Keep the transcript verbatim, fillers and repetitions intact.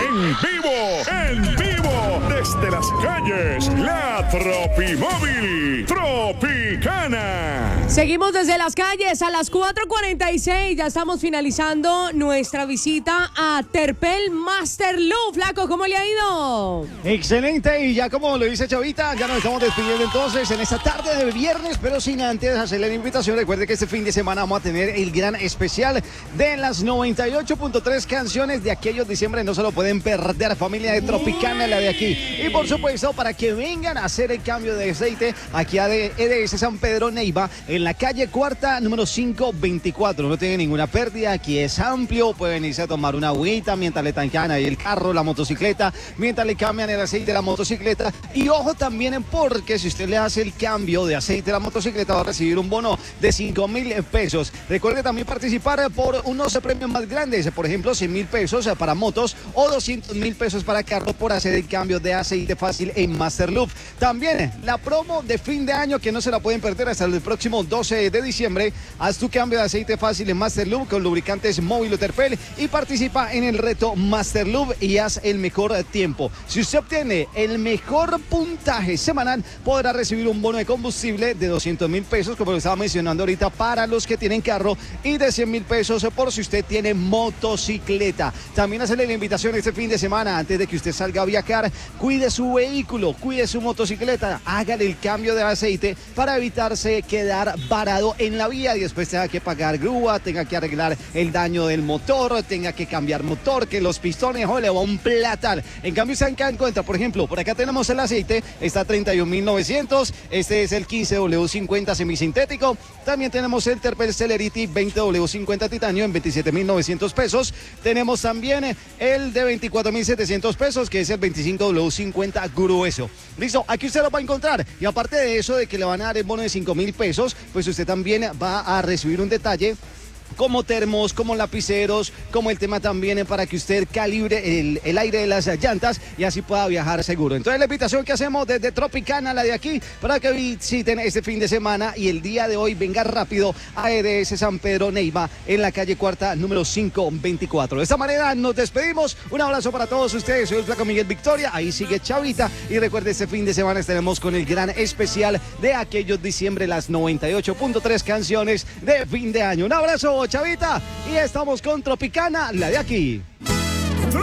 En vivo, en vivo, desde las calles, la Tropimóvil Tropicana. Seguimos desde las calles a las cuatro cuarenta y seis. Ya estamos finalizando nuestra visita a Terpel Master Loop. Flaco, ¿cómo le ha ido? Excelente, y ya como lo dice Chavita, ya nos estamos despidiendo entonces en esta tarde de viernes, pero sin antes hacerle la invitación. Recuerde que este fin de semana vamos a tener el gran especial de las noventa y ocho punto tres canciones de aquellos diciembre. No se lo pueden perder, familia de Tropicana, la de aquí. Y por supuesto, para que vengan a hacer el cambio de aceite aquí a E D S San Pedro Neiva, en la calle Cuarta, número quinientos veinticuatro. No tiene ninguna pérdida, aquí es amplio, pueden irse a tomar una agüita mientras le tanquean ahí el carro, la motocicleta, mientras le cambian el aceite de la motocicleta. Y ojo también, porque si usted le hace el cambio de aceite de la motocicleta va a recibir un bono de cinco mil pesos. Recuerde también participar por unos premios más grandes, por ejemplo cien mil pesos para motos o doscientos mil pesos para carro por hacer el cambio de aceite fácil en Master Loop. También la promo de fin de año que no se la pueden perder hasta el próximo doce de diciembre. Haz tu cambio de aceite fácil en Master Loop con lubricantes Móvil o Terpel y participa en el reto Master Loop y haz el mejor tiempo. Si usted obtiene el mejor puntaje semanal, podrá recibir un bono de combustible de doscientos mil pesos, como lo estaba mencionando ahorita, para los que tienen carro, y de cien mil pesos por si usted tiene motocicleta. También hacerle la invitación este fin de semana, antes de que usted salga a viajar, cuide su vehículo, cuide su motocicleta, hágale el cambio de aceite para evitarse quedar varado en la vía y después tenga que pagar grúa, tenga que arreglar el daño del motor, tenga que cambiar motor, que los pistones, o le va un platal. En cambio, usted encuentra, por ejemplo, por acá tenemos el aceite, está treinta y un mil novecientos, este es el quince W cincuenta semisintético. También tenemos el Terpel Celerity veinte W cincuenta titanio en veintisiete mil novecientos pesos. Tenemos también el de veinticuatro mil setecientos pesos, que es el veinticinco W cincuenta grueso. Listo, aquí usted lo va a encontrar. Y aparte de eso, de que le van a dar el bono de cinco mil pesos, pues usted también va a recibir un detalle como termos, como lapiceros, como el tema también para que usted calibre el, el aire de las llantas y así pueda viajar seguro. Entonces la invitación que hacemos desde Tropicana, la de aquí, para que visiten este fin de semana y el día de hoy venga rápido a E D S San Pedro Neiva en la calle Cuarta, número quinientos veinticuatro. De esta manera nos despedimos. Un abrazo para todos ustedes. Soy el Flaco Miguel Victoria. Ahí sigue Chavita. Y recuerde, este fin de semana estaremos con el gran especial de aquellos diciembre, las noventa y ocho punto tres canciones de fin de año. Un abrazo, Chavita, y estamos con Tropicana, la de aquí.